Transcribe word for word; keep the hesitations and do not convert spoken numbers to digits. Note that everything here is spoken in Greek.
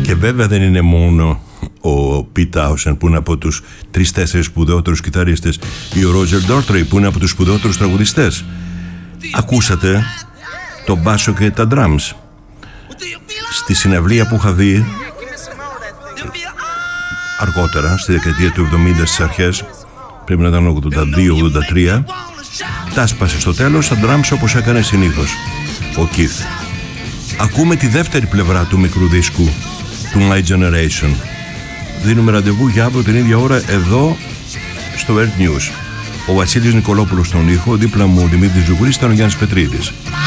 Και βέβαια δεν είναι μόνο ο Pete Townshend που είναι από τους τρεις-τέσσερις σπουδαιότερους κιθαρίστες ή ο Roger Daltrey που είναι από τους σπουδαιότερους τραγουδιστές. Ακούσατε το μπάσο και τα drums στη συναυλία που είχα δει αργότερα στη δεκαετία του εβδομήντα, στις αρχές, πρέπει να ήταν ογδόντα δύο ογδόντα τρία. Τα σπάσε στο τέλος τα drums όπως έκανε συνήθως ο Keith. Ακούμε τη δεύτερη πλευρά του μικρού δίσκου του My Generation. Δίνουμε ραντεβού για αύριο την ίδια ώρα εδώ στο Earth News. Ο Βασίλης Νικολόπουλος στον ήχο, δίπλα μου ο Δημήτρης Ζουγρής, ήταν ο Γιάννης Πετρίδης.